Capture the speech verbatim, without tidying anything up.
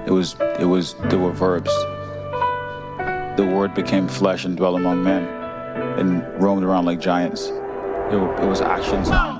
It was, it was, there were verbs. The word became flesh and dwelt among men and roamed around like giants. It, it was action sound.